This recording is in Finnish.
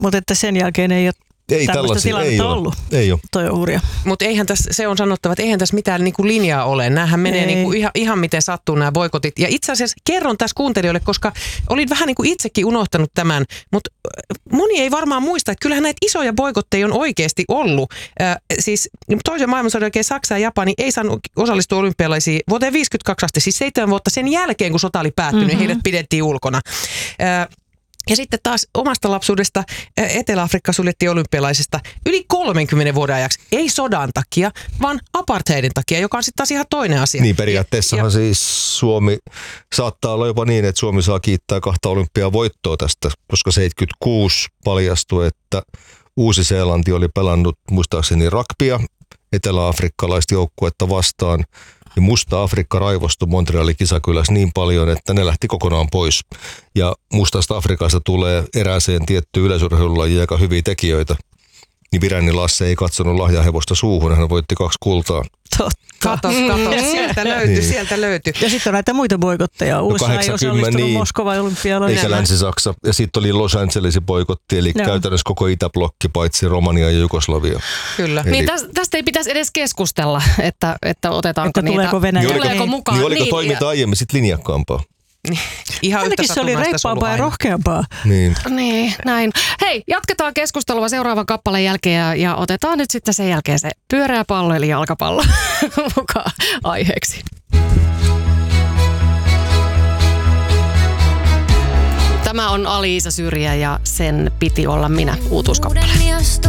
Mutta että sen jälkeen ei ole tämmöistä tilannetta ollut. Ei ole. Toi on hurja. Mutta eihän tässä, se on sanottava, että eihän tässä mitään niinku linjaa ole. Nämähän menee niinku ihan miten sattuu nämä boikotit. Ja itse asiassa kerron tässä kuuntelijoille, koska olin vähän niin kuin itsekin unohtanut tämän, mutta moni ei varmaan muista, että kyllähän näitä isoja boikotteja on oikeasti ollut. Siis toisen maailmansodan jälkeen Saksa ja Japani ei saanut osallistua olympialaisiin vuoteen 52 asti, siis 7 vuotta sen jälkeen, kun sota oli päättynyt, heidät pidettiin ulkona. Ja sitten taas omasta lapsuudesta Etelä-Afrikka suljettiin olympialaisista yli 30 vuoden ajaksi. Ei sodan takia, vaan apartheidin takia, joka on sitten taas ihan toinen asia. Niin periaatteessahan siis Suomi saattaa olla jopa niin, että Suomi saa kiittää 2 olympiavoittoa tästä, koska 76 paljastui, että Uusi-Seelanti oli pelannut muistaakseni rugbya etelä-afrikkalaista joukkuetta vastaan. Ja Musta Afrikka raivostui Montrealin kisakylässä niin paljon, että ne lähti kokonaan pois. Ja Mustasta Afrikasta tulee erääseen tiettyyn yleisurheilulajiin aika hyviä tekijöitä. Niin Viräni Lasse ei katsonut lahjahevosta suuhun, hän voitti 2 kultaa. Totta. Kato, sieltä löytyi. Ja sitten on näitä muita boikotteja. USA ei osallistunut Moskovan olympialaisiin. Eikä Länsi-Saksa. Ja sitten oli Los Angelesin boikotti, eli käytännössä koko itäblokki, paitsi Romania ja Jugoslavia. Kyllä. Niin tästä ei pitäisi edes keskustella, että otetaanko että niitä. tuleeko Venäjä? Tuleeko mukaan? Niin oliko toiminta aiemmin sitten linjakkaampaa? Ihan ainakin se oli reippaampaa ja rohkeampaa. Niin, näin. Hei, jatketaan keskustelua seuraavan kappaleen jälkeen ja otetaan nyt sitten sen jälkeen se pyöreä pallo eli jalkapallo mukaan aiheeksi. Tämä on Ali-Iisa Syrjä ja sen piti olla minä uutuuskappale.